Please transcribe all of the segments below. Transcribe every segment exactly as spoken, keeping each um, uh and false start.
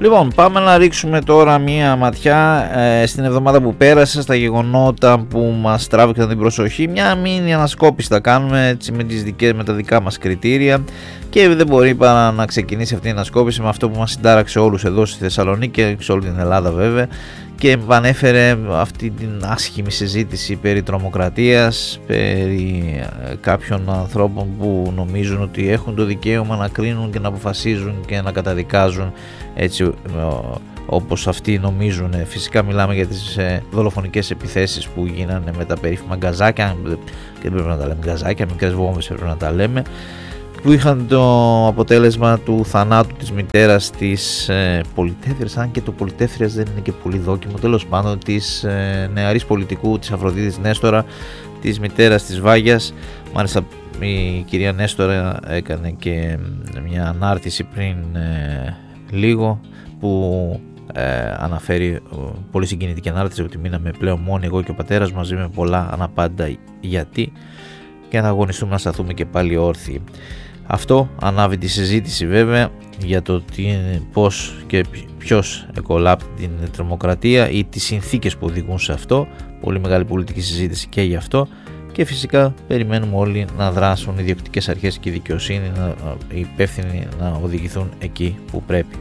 Λοιπόν, πάμε να ρίξουμε τώρα μία ματιά ε, στην εβδομάδα που πέρασε, στα γεγονότα που μας τράβηξαν την προσοχή. Μια μίνι ανασκόπηση θα κάνουμε έτσι, με, τις δικές, με τα δικά μας κριτήρια, και δεν μπορεί παρά να ξεκινήσει αυτή η ανασκόπηση με αυτό που μας συντάραξε όλους εδώ στη Θεσσαλονίκη και σε όλη την Ελλάδα βέβαια, και ανέφερε αυτή την άσχημη συζήτηση περί τρομοκρατίας, περί κάποιων ανθρώπων που νομίζουν ότι έχουν το δικαίωμα να κρίνουν και να αποφασίζουν και να καταδικάζουν έτσι όπως αυτοί νομίζουν. Φυσικά μιλάμε για τις δολοφονικές επιθέσεις που γίνανε με τα περίφημα γκαζάκια, και δεν πρέπει να τα λέμε γκαζάκια, μικρές βόμβες πρέπει να τα λέμε, που είχαν το αποτέλεσμα του θανάτου της μητέρας της ε, Πολυτεύθυρας, αν και το Πολυτεύθυρας δεν είναι και πολύ δόκιμο, τέλος πάντων της ε, νεαρής πολιτικού της Αφροδίτης Νέστορα, της μητέρας της Βάγιας. Μάλιστα η κυρία Νέστορα έκανε και μια ανάρτηση πριν ε, λίγο που ε, αναφέρει ε, πολύ συγκινητική ανάρτηση ότι μείναμε πλέον μόνοι εγώ και ο πατέρας μαζί με πολλά αναπάντα γιατί, και να αγωνιστούμε να σταθούμε και πάλι όρθιοι. Αυτό ανάβει τη συζήτηση βέβαια για το τι, πώς και ποιος εκολάπτει την τρομοκρατία ή τις συνθήκες που οδηγούν σε αυτό. Πολύ μεγάλη πολιτική συζήτηση και γι' αυτό, και φυσικά περιμένουμε όλοι να δράσουν οι διοικητικές αρχές και η δικαιοσύνη, να, οι υπεύθυνοι να οδηγηθούν εκεί που πρέπει.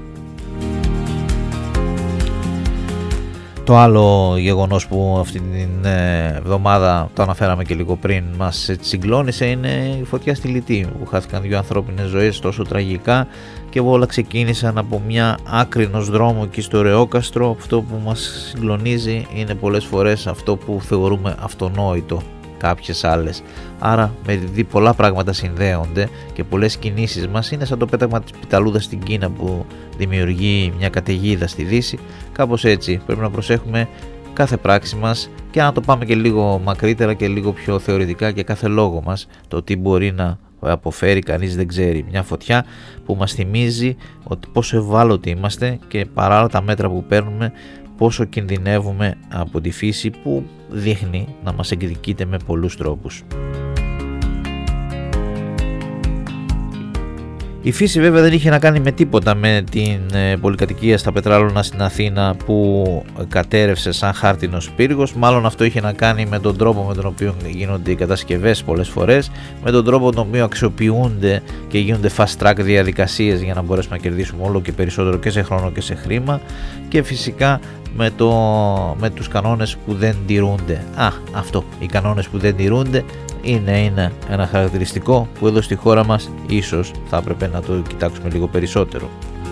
Το άλλο γεγονός που αυτή την εβδομάδα το αναφέραμε και λίγο πριν, μας συγκλώνησε, είναι η φωτιά στη Λιτή, που χάθηκαν δύο ανθρώπινες ζωές τόσο τραγικά, και όλα ξεκίνησαν από μια άκρη ενός δρόμου εκεί στο Ρεόκαστρο. Αυτό που μας συγκλονίζει είναι πολλές φορές αυτό που θεωρούμε αυτονόητο κάποιες άλλες. Άρα με πολλά πράγματα συνδέονται και πολλές κινήσεις μας είναι σαν το πέταγμα της πιταλούδας στην Κίνα που δημιουργεί μια καταιγίδα στη Δύση. Κάπως έτσι πρέπει να προσέχουμε κάθε πράξη μας, και να το πάμε και λίγο μακρύτερα και λίγο πιο θεωρητικά, και κάθε λόγο μας, το τι μπορεί να αποφέρει κανείς δεν ξέρει. Μια φωτιά που μας θυμίζει ότι πόσο ευάλωτοι είμαστε, και παρά τα μέτρα που παίρνουμε πόσο κινδυνεύουμε από τη φύση που δείχνει να μας εκδικείται με πολλούς τρόπους. Η φύση βέβαια δεν είχε να κάνει με τίποτα με την πολυκατοικία στα Πετράλωνα στην Αθήνα που κατέρευσε σαν χάρτινος πύργος. Μάλλον αυτό είχε να κάνει με τον τρόπο με τον οποίο γίνονται οι κατασκευές πολλές φορές, με τον τρόπο με τον οποίο αξιοποιούνται και γίνονται fast track διαδικασίες για να μπορέσουμε να κερδίσουμε όλο και περισσότερο και σε χρόνο και σε χρήμα, και φυσικά με, το, με τους κανόνες που δεν τηρούνται. Α, αυτό, οι κανόνες που δεν τηρούνται είναι, είναι ένα χαρακτηριστικό που εδώ στη χώρα μας ίσως θα έπρεπε να το κοιτάξουμε λίγο περισσότερο.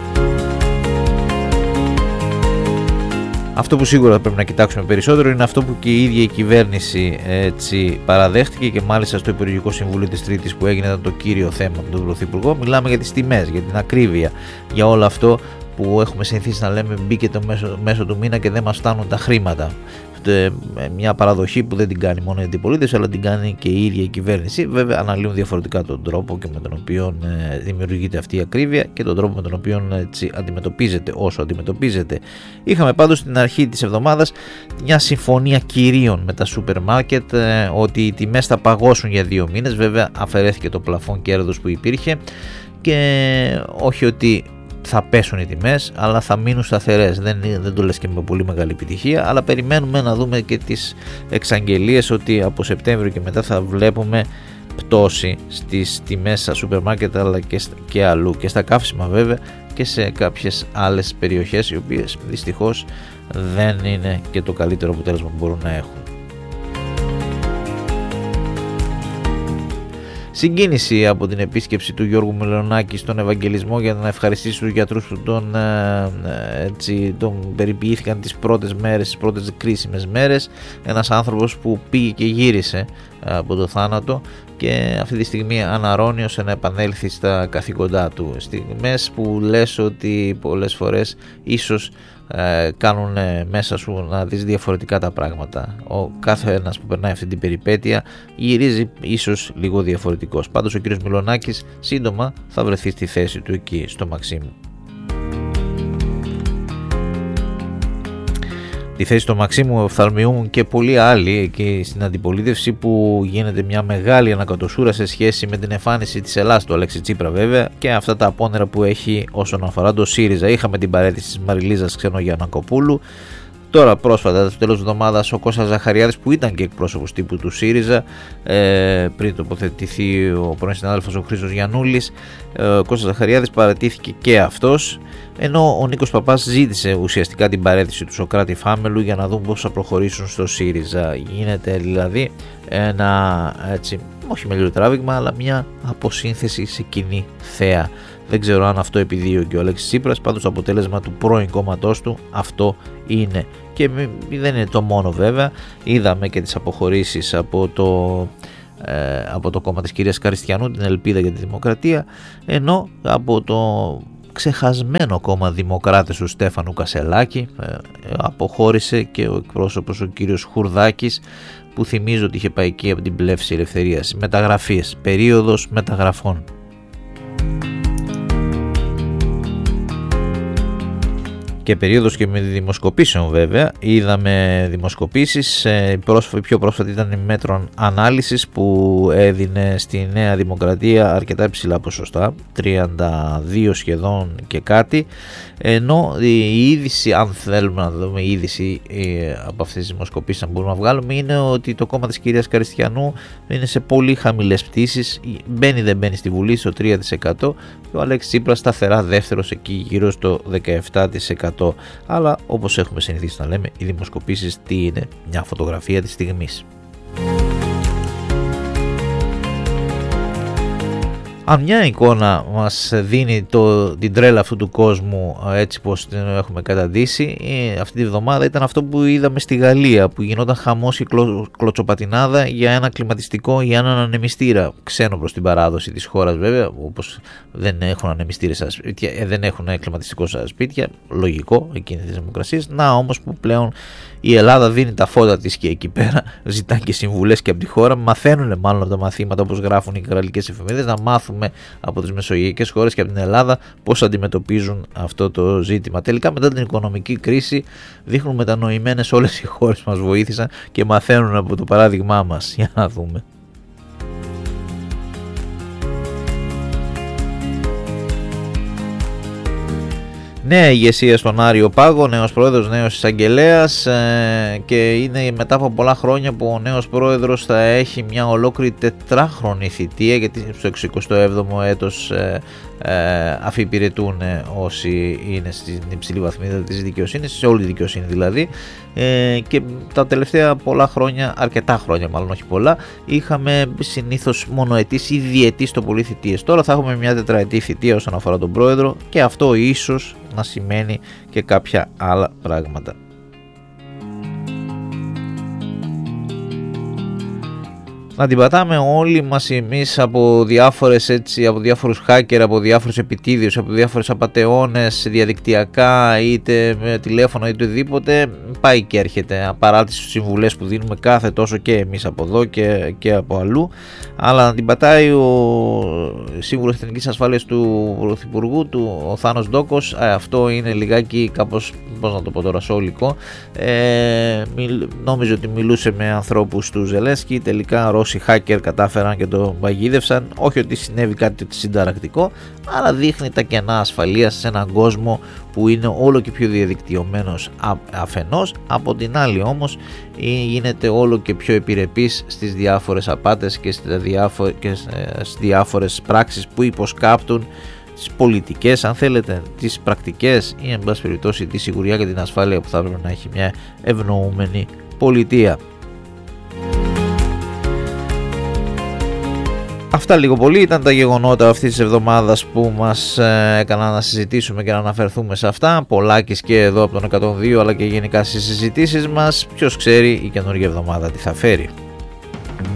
Αυτό που σίγουρα πρέπει να κοιτάξουμε περισσότερο είναι αυτό που και η ίδια η κυβέρνηση έτσι παραδέχτηκε, και μάλιστα στο Υπουργικό Συμβούλιο της Τρίτης που έγινε, ήταν το κύριο θέμα με τον Πρωθυπουργό. Μιλάμε για τις τιμές, για την ακρίβεια, για όλο αυτό που έχουμε συνηθίσει να λέμε μπήκε το μέσο, μέσο του μήνα και δεν μας φτάνουν τα χρήματα. Μια παραδοχή που δεν την κάνει μόνο η αντιπολίτευση, αλλά την κάνει και η ίδια η κυβέρνηση. Βέβαια αναλύουν διαφορετικά τον τρόπο και με τον οποίο ε, δημιουργείται αυτή η ακρίβεια και τον τρόπο με τον οποίο έτσι αντιμετωπίζεται όσο αντιμετωπίζεται. Είχαμε πάντως στην αρχή της εβδομάδας μια συμφωνία κυρίων με τα σούπερ μάρκετ ε, ότι οι τιμές θα παγώσουν για δύο μήνες. Βέβαια αφαιρέθηκε το πλαφόν κέρδος που υπήρχε, και όχι ότι θα πέσουν οι τιμές, αλλά θα μείνουν σταθερές. Δεν, δεν το λες και με πολύ μεγάλη επιτυχία, αλλά περιμένουμε να δούμε και τις εξαγγελίες ότι από Σεπτέμβριο και μετά θα βλέπουμε πτώση στις τιμές στα σούπερ μάρκετ, αλλά και, και αλλού, και στα καύσιμα βέβαια, και σε κάποιες άλλες περιοχές οι οποίες δυστυχώς δεν είναι και το καλύτερο αποτέλεσμα που μπορούν να έχουν. Συγκίνηση από την επίσκεψη του Γιώργου Μιλονάκη στον Ευαγγελισμό για να ευχαριστήσει τους γιατρούς που τον, έτσι, τον περιποιήθηκαν τις πρώτες μέρες, τις πρώτες κρίσιμες μέρες. Ένας άνθρωπος που πήγε και γύρισε από το θάνατο και αυτή τη στιγμή αναρρώνει ώστε να επανέλθει στα καθήκοντά του. Στιγμές που λες ότι πολλές φορές ίσως Ε, κάνουν ε, μέσα σου να δεις διαφορετικά τα πράγματα. Ο κάθε ένας που περνάει αυτή την περιπέτεια γυρίζει ίσως λίγο διαφορετικός. Πάντως ο κύριος Μιλονάκης σύντομα θα βρεθεί στη θέση του εκεί στο Μαξίμου. τη θέση του Μαξίμου Οφθαλμιού και πολλοί άλλοι εκεί στην αντιπολίτευση, που γίνεται μια μεγάλη ανακατοσούρα σε σχέση με την εμφάνιση της Ελλάδας του Αλέξη Τσίπρα βέβαια και αυτά τα απόνερα που έχει όσον αφορά το ΣΥΡΙΖΑ. Είχαμε την παραίτηση της Μαριλίζας Ξενογιαννακοπούλου. Τώρα πρόσφατα, το τέλος της εβδομάδας, ο Κώστας Ζαχαριάδης, που ήταν και εκπρόσωπος τύπου του ΣΥΡΙΖΑ ε, πριν τοποθετηθεί ο πρώην συνάδελφος ο Χρήστος Γιαννούλης, ε, ο Κώστας Ζαχαριάδης παρατήθηκε και αυτός, ενώ ο Νίκος Παπάς ζήτησε ουσιαστικά την παρέτηση του Σωκράτη Φάμελου για να δουν πώς θα προχωρήσουν στο ΣΥΡΙΖΑ. Γίνεται δηλαδή ένα, έτσι, όχι με τράβηγμα, αλλά μια αποσύνθεση σε κοινή θέα. Δεν ξέρω αν αυτό επιδίωκε ο Αλέξης Τσίπρας, πάντως το αποτέλεσμα του πρώην κόμματός του αυτό είναι. Και δεν είναι το μόνο βέβαια, είδαμε και τις αποχωρήσεις από το, ε, από το κόμμα της κυρίας Καριστιανού, την Ελπίδα για τη Δημοκρατία, ενώ από το ξεχασμένο κόμμα Δημοκράτες του Στέφανου Κασελάκη ε, αποχώρησε και ο εκπρόσωπος ο κύριος Χουρδάκης, που θυμίζω ότι είχε πάει εκεί από την Πλεύση Ελευθερίας. Μεταγραφές, περίοδος μεταγραφών. Και περίοδος και με δημοσκοπήσεων βέβαια. Είδαμε δημοσκοπήσεις, η πιο πρόσφατη ήταν η Μέτρων Ανάλυσης που έδινε στη Νέα Δημοκρατία αρκετά υψηλά ποσοστά, τριάντα δύο σχεδόν και κάτι, ενώ η είδηση, αν θέλουμε να δούμε η είδηση από αυτές τις δημοσκοπήσεις, αν μπορούμε να βγάλουμε, είναι ότι το κόμμα της κυρίας Καριστιανού είναι σε πολύ χαμηλές πτήσεις, μπαίνει δεν μπαίνει στη Βουλή στο τρία τοις εκατό και ο Αλέξης Τσίπρας σταθερά δεύτερος εκεί γύρω στο δεκαεπτά τοις εκατό. Αλλά όπως έχουμε συνηθίσει να λέμε, οι δημοσκοπήσεις τι είναι? Μια φωτογραφία της στιγμής. Αν μια εικόνα μας δίνει το, την τρέλα αυτού του κόσμου έτσι πως την έχουμε καταντήσει, αυτή τη βδομάδα ήταν αυτό που είδαμε στη Γαλλία, που γινόταν χαμός και κλω, κλωτσοπατινάδα για ένα κλιματιστικό, για έναν ανεμιστήρα, ξένο προς την παράδοση της χώρας βέβαια, όπως δεν έχουν ανεμιστήρες στα σπίτια, δεν έχουν κλιματιστικό στα σπίτια, λογικό εκείνη της δημοκρασίας. Να όμως που πλέον η Ελλάδα δίνει τα φώτα της και εκεί πέρα, ζητά και συμβουλές και από τη χώρα, μαθαίνουν μάλλον από τα μαθήματα όπως γράφουν οι γαλλικές εφημερίδες, να μάθουμε από τις μεσογειακές χώρες και από την Ελλάδα πώς αντιμετωπίζουν αυτό το ζήτημα. Τελικά μετά την οικονομική κρίση δείχνουν μετανοημένες όλες οι χώρες που μας βοήθησαν και μαθαίνουν από το παράδειγμά μας. Για να δούμε. Νέα ηγεσία στον Άριο Πάγο, νέος πρόεδρος, νέος εισαγγελέας ε, και είναι μετά από πολλά χρόνια που ο νέος πρόεδρος θα έχει μια ολόκληρη τετράχρονη θητεία, γιατί στο εξηκοστό έβδομο έτος ε, ε, αφιπηρετούν όσοι είναι στην υψηλή βαθμίδα της δικαιοσύνης, σε όλη τη δικαιοσύνη δηλαδή, ε, και τα τελευταία πολλά χρόνια, αρκετά χρόνια μάλλον όχι πολλά, είχαμε συνήθως μονοετής ή διετής το πολύ θητείες. Τώρα θα έχουμε μια τετραετή θητεία όσον αφορά τον πρόεδρο και αυτό ίσως να σημαίνει και κάποια άλλα πράγματα. Να την πατάμε όλοι μας εμείς από διάφορες έτσι, από διάφορους hacker, από διάφορους επιτίδιους, από διάφορες απατεώνες διαδικτυακά, είτε με τηλέφωνο είτε οτιδήποτε, πάει και έρχεται παρά τις συμβουλές που δίνουμε κάθε τόσο και εμείς από εδώ και, και από αλλού. Αλλά να την πατάει ο Σύμβουλος Εθνικής Ασφάλειας του Πρωθυπουργού, του, ο Θάνος Ντόκος. ε, αυτό είναι λιγάκι κάπως, πώς να το πω τώρα, σόλικο. ε, μιλ, νόμιζε ότι μιλούσε με ανθρώπους του Ζελένσκι, τελικά Ρώσοι hacker κατάφεραν και το παγίδευσαν. Όχι ότι συνέβη κάτι συνταρακτικό, αλλά δείχνει τα κενά ασφαλείας σε έναν κόσμο που είναι όλο και πιο διαδικτυωμένος αφενός, από την άλλη όμως γίνεται όλο και πιο επιρρεπής στις διάφορες απάτες και στις διάφορες, και στις διάφορες πράξεις που υποσκάπτουν τις πολιτικές, αν θέλετε, τις πρακτικές ή εν πάση περιπτώσει τη σιγουριά και την ασφάλεια που θα έπρεπε να έχει μια ευνοούμενη πολιτεία. Αυτά λίγο πολύ ήταν τα γεγονότα αυτής της εβδομάδας που μας ε, έκαναν να συζητήσουμε και να αναφερθούμε σε αυτά. Πολλάκις και εδώ από τον εκατόν δύο, αλλά και γενικά στις συζητήσεις μας. Ποιος ξέρει η καινούργια εβδομάδα τι θα φέρει.